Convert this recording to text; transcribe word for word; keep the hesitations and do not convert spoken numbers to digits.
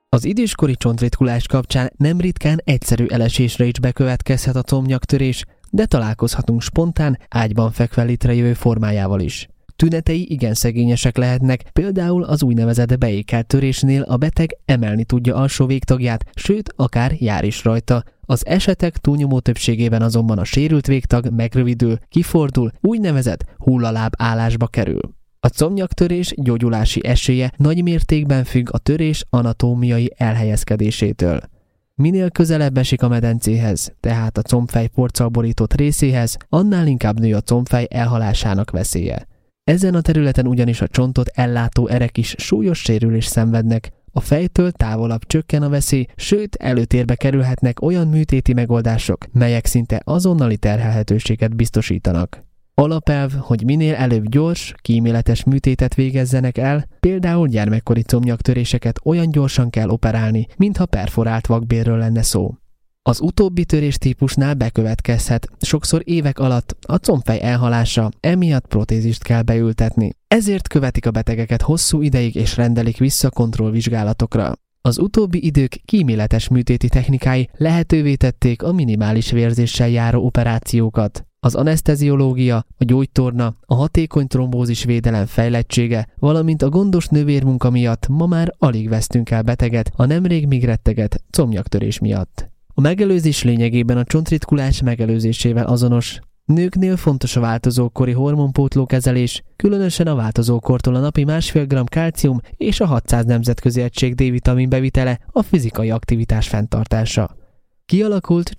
Az időskori csontritkulás kapcsán nem ritkán egyszerű elesésre is bekövetkezhet a combnyaktörés, de találkozhatunk spontán, ágyban fekve létrejövő formájával is. Tünetei igen szegényesek lehetnek, például az úgynevezett beékelt törésnél a beteg emelni tudja alsó végtagját, sőt, akár jár is rajta. Az esetek túlnyomó többségében azonban a sérült végtag megrövidül, kifordul, úgynevezett hullaláb állásba kerül. A combnyaktörés gyógyulási esélye nagy mértékben függ a törés anatómiai elhelyezkedésétől. Minél közelebb esik a medencéhez, tehát a combfej porccal borított részéhez, annál inkább nő a combfej elhalásának veszélye. Ezen a területen ugyanis a csontot ellátó erek is súlyos sérülést szenvednek, a fejtől távolabb csökken a veszély, sőt előtérbe kerülhetnek olyan műtéti megoldások, melyek szinte azonnali terhelhetőséget biztosítanak. Alapelv, hogy minél előbb gyors, kíméletes műtétet végezzenek el, például gyermekkori combnyaktöréseket olyan gyorsan kell operálni, mintha perforált vakbélről lenne szó. Az utóbbi töréstípusnál bekövetkezhet, sokszor évek alatt a combfej elhalása, emiatt protézist kell beültetni. Ezért követik a betegeket hosszú ideig és rendelik vissza kontrollvizsgálatokra. Az utóbbi idők kíméletes műtéti technikái lehetővé tették a minimális vérzéssel járó operációkat. Az aneszteziológia, a gyógytorna, a hatékony trombózis védelem fejlettsége, valamint a gondos nővérmunka miatt ma már alig vesztünk el beteget a nemrég még retteget combnyaktörés miatt. A megelőzés lényegében a csontritkulás megelőzésével azonos. Nőknél fontos a változókori hormonpótló kezelés, különösen a változókortól a napi másfél gramm kálcium és a hatszáz nemzetközi egység D-vitamin bevitele, a fizikai aktivitás fenntartása. Kialakult